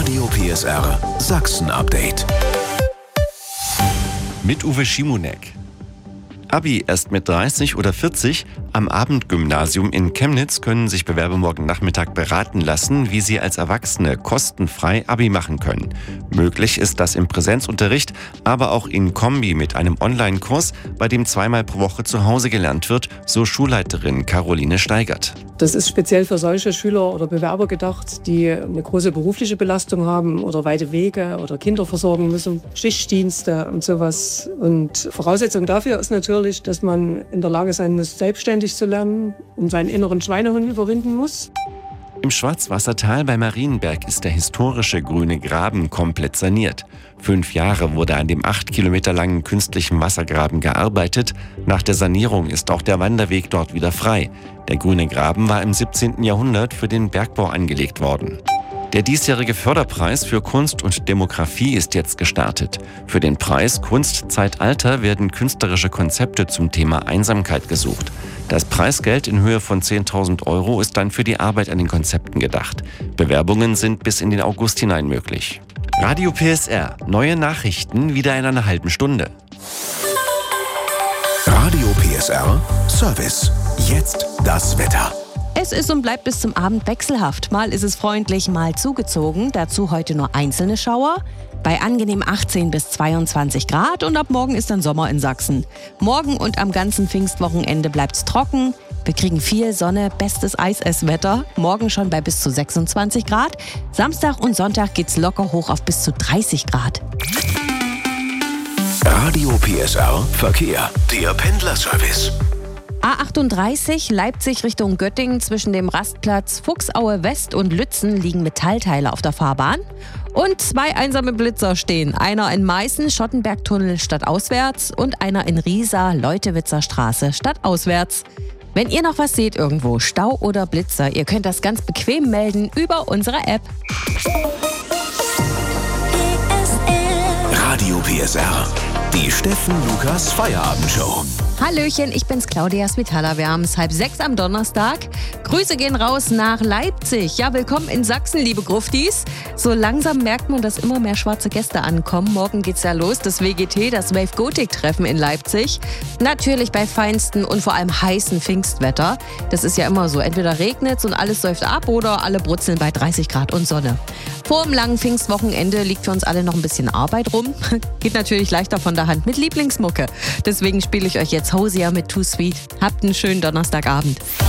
Radio PSR Sachsen-Update. Mit Uwe Schimonek. Abi erst mit 30 oder 40. Am Abendgymnasium in Chemnitz können sich Bewerber morgen Nachmittag beraten lassen, wie sie als Erwachsene kostenfrei Abi machen können. Möglich ist das im Präsenzunterricht, aber auch in Kombi mit einem Online-Kurs, bei dem zweimal pro Woche zu Hause gelernt wird, so Schulleiterin Caroline Steigert. Das ist speziell für solche Schüler oder Bewerber gedacht, die eine große berufliche Belastung haben oder weite Wege oder Kinder versorgen müssen, Schichtdienste und sowas. Und Voraussetzung dafür ist natürlich, dass man in der Lage sein muss, selbstständig zu lernen und seinen inneren Schweinehund überwinden muss. Im Schwarzwassertal bei Marienberg ist der historische Grüne Graben komplett saniert. 5 Jahre wurde an dem 8 Kilometer langen künstlichen Wassergraben gearbeitet. Nach der Sanierung ist auch der Wanderweg dort wieder frei. Der Grüne Graben war im 17. Jahrhundert für den Bergbau angelegt worden. Der diesjährige Förderpreis für Kunst und Demografie ist jetzt gestartet. Für den Preis Kunstzeitalter werden künstlerische Konzepte zum Thema Einsamkeit gesucht. Das Preisgeld in Höhe von 10.000 € ist dann für die Arbeit an den Konzepten gedacht. Bewerbungen sind bis in den August hinein möglich. Radio PSR. Neue Nachrichten wieder in einer halben Stunde. Radio PSR Service. Jetzt das Wetter. Es ist und bleibt bis zum Abend wechselhaft. Mal ist es freundlich, mal zugezogen. Dazu heute nur einzelne Schauer. Bei angenehm 18 bis 22 Grad und ab morgen ist dann Sommer in Sachsen. Morgen und am ganzen Pfingstwochenende bleibt es trocken. Wir kriegen viel Sonne, bestes Eisesswetter. Morgen schon bei bis zu 26 Grad. Samstag und Sonntag geht's locker hoch auf bis zu 30 Grad. Radio PSR Verkehr. Der Pendlerservice. A38 Leipzig Richtung Göttingen zwischen dem Rastplatz Fuchsaue West und Lützen liegen Metallteile auf der Fahrbahn. Und 2 einsame Blitzer stehen. Einer in Meißen, Schottenbergtunnel stadtauswärts und einer in Riesa, Leutewitzer Straße stadtauswärts. Wenn ihr noch was seht irgendwo, Stau oder Blitzer, ihr könnt das ganz bequem melden über unsere App. Radio PSR. Die Steffen Lukas Feierabendshow. Hallöchen, ich bin's Claudia Svitala. Wir haben es 5:30 am Donnerstag. Grüße gehen raus nach Leipzig. Ja, willkommen in Sachsen, liebe Gruftis. So langsam merkt man, dass immer mehr schwarze Gäste ankommen. Morgen geht's ja los, das WGT, das Wave Gothic Treffen in Leipzig. Natürlich bei feinsten und vor allem heißen Pfingstwetter. Das ist ja immer so, entweder regnet's und alles säuft ab oder alle brutzeln bei 30 Grad und Sonne. Vor dem langen Pfingstwochenende liegt für uns alle noch ein bisschen Arbeit rum. Geht natürlich leichter von der Hand mit Lieblingsmucke. Deswegen spiele ich euch jetzt Hosier mit Too Sweet. Habt einen schönen Donnerstagabend.